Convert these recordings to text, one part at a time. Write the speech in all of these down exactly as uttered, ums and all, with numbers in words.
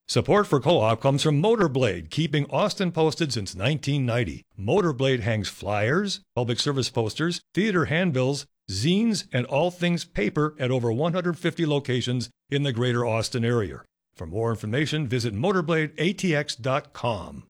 Support for Co-op comes from Motorblade, keeping Austin posted since nineteen ninety. Motorblade hangs flyers, public service posters, theater handbills, zines, and all things paper at over one hundred fifty locations in the greater Austin area. For more information, visit motorblade a t x dot com.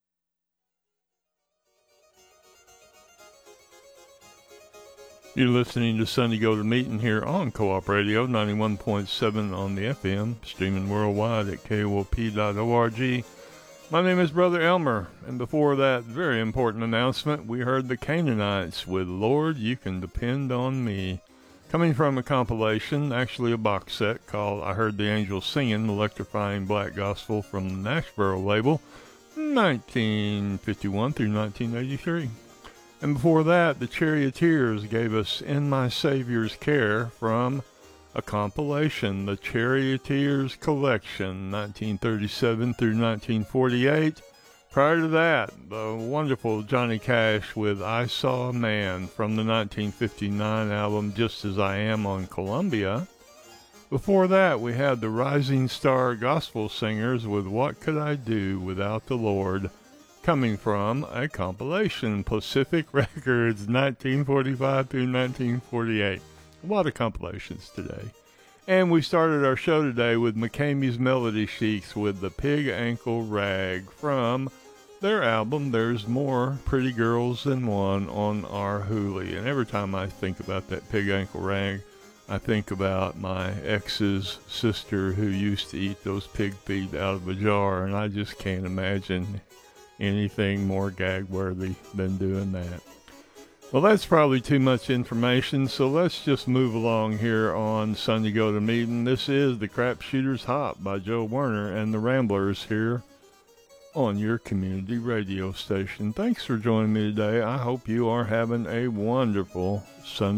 You're listening to Sunday Go to Meeting here on Co-op Radio, ninety-one point seven on the F M, streaming worldwide at K O O P dot org. My name is Brother Elmer, and before that very important announcement, we heard the Canaanites with Lord, You Can Depend on Me, coming from a compilation, actually a box set, called I Heard the Angels Singing, Electrifying Black Gospel from the Nashboro label, nineteen fifty-one through nineteen eighty-three. And before that, the Charioteers gave us In My Savior's Care from a compilation, the Charioteers Collection, nineteen thirty-seven through nineteen forty-eight. Prior to that, the wonderful Johnny Cash with I Saw a Man from the nineteen fifty-nine album Just As I Am on Columbia. Before that, we had the Rising Star Gospel Singers with What Could I Do Without the Lord, coming from a compilation, Pacific Records, nineteen forty-five through nineteen forty-eight. A lot of compilations today. And we started our show today with McCamey's Melody Sheiks with the Pig Ankle Rag from their album, There's More Pretty Girls Than One on Our Hooli. And every time I think about that Pig Ankle Rag, I think about my ex's sister who used to eat those pig feet out of a jar, and I just can't imagine anything more gag-worthy than doing that. Well, that's probably too much information, so let's just move along here on Sunday Go to Meeting. This is The Crapshooters Hop by Joe Werner and the Ramblers here on your community radio station. Thanks for joining me today. I hope you are having a wonderful Sunday.